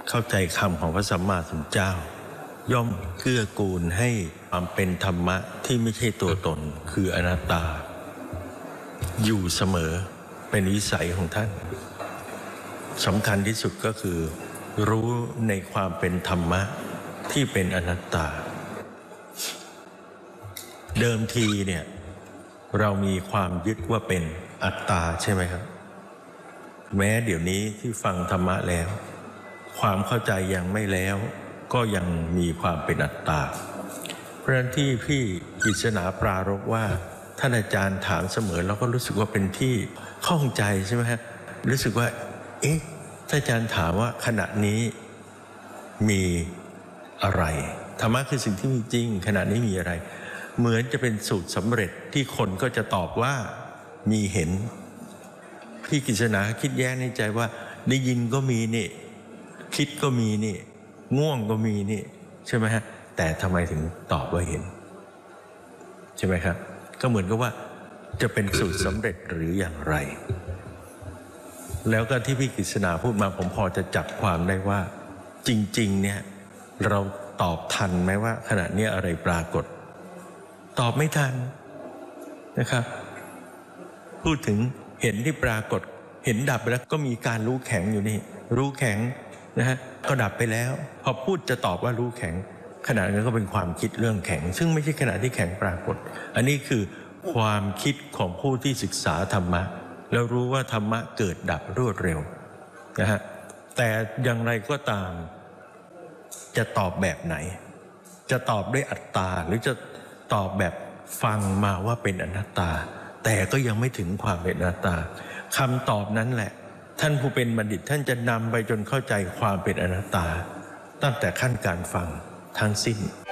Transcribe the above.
เข้าใจคำของพระสัมมาสัมพุทธเจ้าย่อมเกื้อกูลให้ความเป็นธรรมะที่ไม่ใช่ตัวตนคืออนัตตาอยู่เสมอเป็นวิสัยของท่านสำคัญที่สุดก็คือรู้ในความเป็นธรรมะที่เป็นอนัตตาเดิมทีเนี่ยเรามีความยึดว่าเป็นอัตตาใช่ไหมครับแม้เดี๋ยวนี้ที่ฟังธรรมะแล้วความเข้าใจยังไม่แล้วก็ยังมีความเป็นอัตตาเพราะฉะนั้นที่พี่กฤษณาปรารภว่าท่านอาจารย์ถามเสมอแล้วก็รู้สึกว่าเป็นที่ข้องใจใช่ไหมฮะรู้สึกว่าท่านอาจารย์ถามว่าขณะนี้มีอะไรธรรมะคือสิ่งที่มีจริงขณะนี้มีอะไรเหมือนจะเป็นสูตรสำเร็จที่คนก็จะตอบว่ามีเห็นพี่กฤษณาคิดแย้งในใจว่าได้ยินก็มีนี่คิดก็มีนี่ง่วงก็มีนี่ใช่ไหมฮะแต่ทำไมถึงตอบว่าเห็นใช่ไหมครับก็เหมือนกับว่าจะเป็นสูตรสำเร็จหรืออย่างไรแล้วก็ที่พี่กฤษณาพูดมาผมพอจะจับความได้ว่าจริงๆเนี่ยเราตอบทันไหมว่าขณะนี้อะไรปรากฏตอบไม่ทันนะครับพูดถึงเห็นที่ปรากฏเห็นดับไปแล้วก็มีการรู้แข็งอยู่นี่รู้แข็งนะฮะก็ดับไปแล้วพอพูดจะตอบว่ารู้แข็งขณะนั้นก็เป็นความคิดเรื่องแข็งซึ่งไม่ใช่ขณะที่แข็งปรากฏอันนี้คือความคิดของผู้ที่ศึกษาธรรมะแล้วรู้ว่าธรรมะเกิดดับรวดเร็วนะฮะแต่อย่างไรก็ตามจะตอบแบบไหนจะตอบด้วยอัตตาหรือจะตอบแบบฟังมาว่าเป็นอนัตตาแต่ก็ยังไม่ถึงความเป็นอนัตตาคำตอบนั้นแหละท่านผู้เป็นบัณฑิตท่านจะนำไปจนเข้าใจความเป็นอนัตตาตั้งแต่ขั้นการฟังทั้งสิ้น